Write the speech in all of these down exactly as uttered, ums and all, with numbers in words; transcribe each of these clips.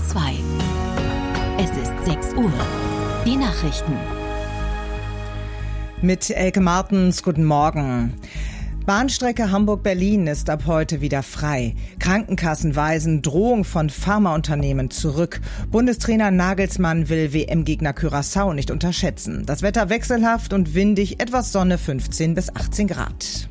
zwei. Es ist sechs Uhr. Die Nachrichten. Mit Elke Martens, guten Morgen. Bahnstrecke Hamburg-Berlin ist ab heute wieder frei. Krankenkassen weisen Drohung von Pharmaunternehmen zurück. Bundestrainer Nagelsmann will W M-Gegner Curaçao nicht unterschätzen. Das Wetter wechselhaft und windig, etwas Sonne, fünfzehn bis achtzehn Grad.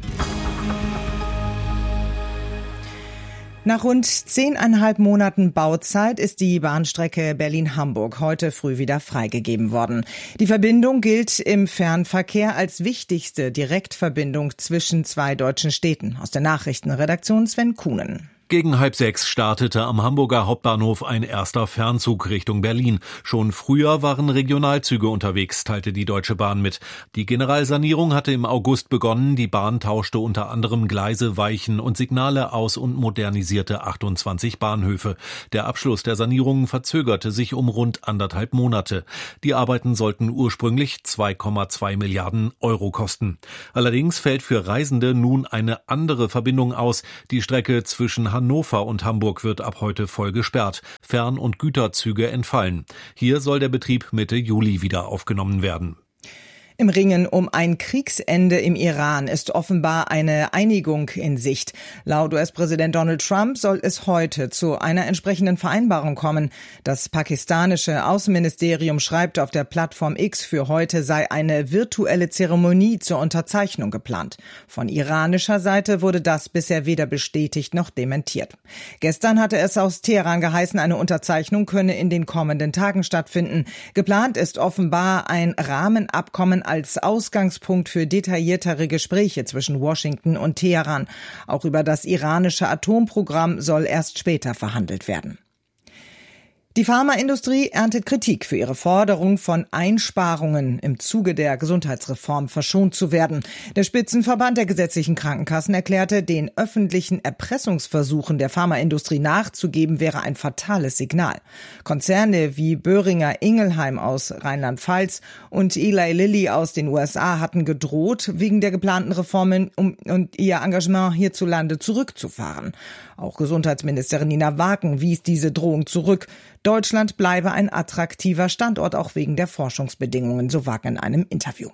Nach rund zehneinhalb Monaten Bauzeit ist die Bahnstrecke Berlin-Hamburg heute früh wieder freigegeben worden. Die Verbindung gilt im Fernverkehr als wichtigste Direktverbindung zwischen zwei deutschen Städten. Aus der Nachrichtenredaktion Sven Kuhnen. Gegen halb sechs startete am Hamburger Hauptbahnhof ein erster Fernzug Richtung Berlin. Schon früher waren Regionalzüge unterwegs, teilte die Deutsche Bahn mit. Die Generalsanierung hatte im August begonnen. Die Bahn tauschte unter anderem Gleise, Weichen und Signale aus und modernisierte achtundzwanzig Bahnhöfe. Der Abschluss der Sanierung verzögerte sich um rund anderthalb Monate. Die Arbeiten sollten ursprünglich zwei Komma zwei Milliarden Euro kosten. Allerdings fällt für Reisende nun eine andere Verbindung aus. Die Strecke zwischen Hannover und Hamburg wird ab heute voll gesperrt. Fern- und Güterzüge entfallen. Hier soll der Betrieb Mitte Juli wieder aufgenommen werden. Im Ringen um ein Kriegsende im Iran ist offenbar eine Einigung in Sicht. Laut U S-Präsident Donald Trump soll es heute zu einer entsprechenden Vereinbarung kommen. Das pakistanische Außenministerium schreibt auf der Plattform X, für heute sei eine virtuelle Zeremonie zur Unterzeichnung geplant. Von iranischer Seite wurde das bisher weder bestätigt noch dementiert. Gestern hatte es aus Teheran geheißen, eine Unterzeichnung könne in den kommenden Tagen stattfinden. Geplant ist offenbar ein Rahmenabkommen als Ausgangspunkt für detailliertere Gespräche zwischen Washington und Teheran. Auch über das iranische Atomprogramm soll erst später verhandelt werden. Die Pharmaindustrie erntet Kritik für ihre Forderung, von Einsparungen im Zuge der Gesundheitsreform verschont zu werden. Der Spitzenverband der gesetzlichen Krankenkassen erklärte, den öffentlichen Erpressungsversuchen der Pharmaindustrie nachzugeben, wäre ein fatales Signal. Konzerne wie Boehringer Ingelheim aus Rheinland-Pfalz und Eli Lilly aus den U S A hatten gedroht, wegen der geplanten Reformen um, und ihr Engagement hierzulande zurückzufahren. Auch Gesundheitsministerin Nina Wagen wies diese Drohung zurück. Deutschland bleibe ein attraktiver Standort, auch wegen der Forschungsbedingungen, so Wagen in einem Interview.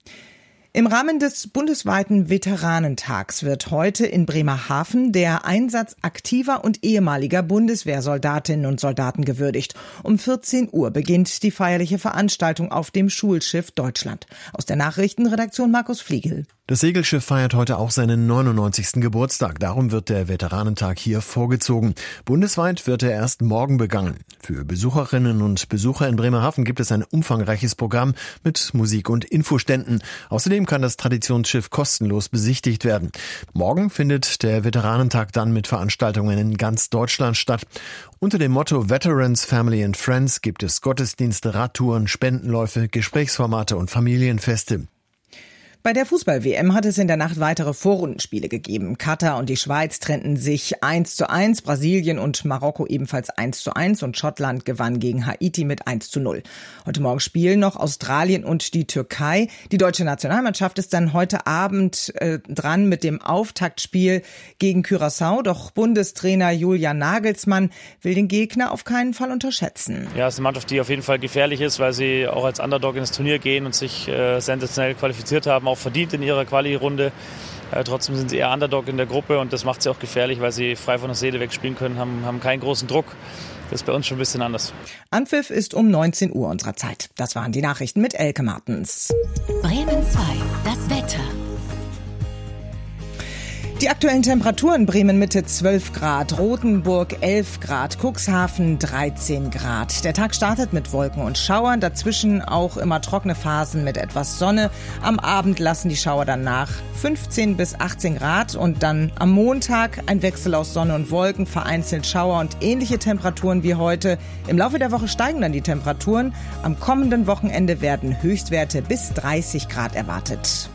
Im Rahmen des bundesweiten Veteranentags wird heute in Bremerhaven der Einsatz aktiver und ehemaliger Bundeswehrsoldatinnen und Soldaten gewürdigt. Um vierzehn Uhr beginnt die feierliche Veranstaltung auf dem Schulschiff Deutschland. Aus der Nachrichtenredaktion Markus Fliegel. Das Segelschiff feiert heute auch seinen neunundneunzigsten Geburtstag. Darum wird der Veteranentag hier vorgezogen. Bundesweit wird er erst morgen begangen. Für Besucherinnen und Besucher in Bremerhaven gibt es ein umfangreiches Programm mit Musik- und Infoständen. Außerdem kann das Traditionsschiff kostenlos besichtigt werden. Morgen findet der Veteranentag dann mit Veranstaltungen in ganz Deutschland statt. Unter dem Motto Veterans, Family and Friends gibt es Gottesdienste, Radtouren, Spendenläufe, Gesprächsformate und Familienfeste. Bei der Fußball-W M hat es in der Nacht weitere Vorrundenspiele gegeben. Katar und die Schweiz trennten sich eins zu eins, Brasilien und Marokko ebenfalls eins zu eins und Schottland gewann gegen Haiti mit eins zu null. Heute Morgen spielen noch Australien und die Türkei. Die deutsche Nationalmannschaft ist dann heute Abend äh, dran mit dem Auftaktspiel gegen Curaçao. Doch Bundestrainer Julian Nagelsmann will den Gegner auf keinen Fall unterschätzen. Ja, es ist eine Mannschaft, die auf jeden Fall gefährlich ist, weil sie auch als Underdog ins Turnier gehen und sich äh, sensationell qualifiziert haben, auch verdient in ihrer Quali-Runde. Äh, trotzdem sind sie eher Underdog in der Gruppe und das macht sie auch gefährlich, weil sie frei von der Seele wegspielen können, haben, haben keinen großen Druck. Das ist bei uns schon ein bisschen anders. Anpfiff ist um neunzehn Uhr unserer Zeit. Das waren die Nachrichten mit Elke Martens. Bremen zwei, das Wetter. Die aktuellen Temperaturen: Bremen Mitte zwölf Grad, Rothenburg elf Grad, Cuxhaven dreizehn Grad. Der Tag startet mit Wolken und Schauern, dazwischen auch immer trockene Phasen mit etwas Sonne. Am Abend lassen die Schauer dann nach, fünfzehn bis achtzehn Grad, und dann am Montag ein Wechsel aus Sonne und Wolken, vereinzelt Schauer und ähnliche Temperaturen wie heute. Im Laufe der Woche steigen dann die Temperaturen. Am kommenden Wochenende werden Höchstwerte bis dreißig Grad erwartet.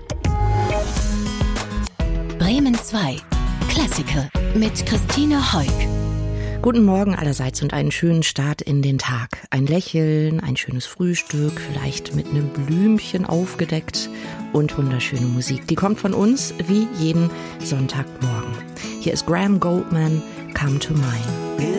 Bremen zwei, Klassiker mit Christine Heuk. Guten Morgen allerseits und einen schönen Start in den Tag. Ein Lächeln, ein schönes Frühstück, vielleicht mit einem Blümchen aufgedeckt und wunderschöne Musik. Die kommt von uns wie jeden Sonntagmorgen. Hier ist Graham Goldman, Come to Mine.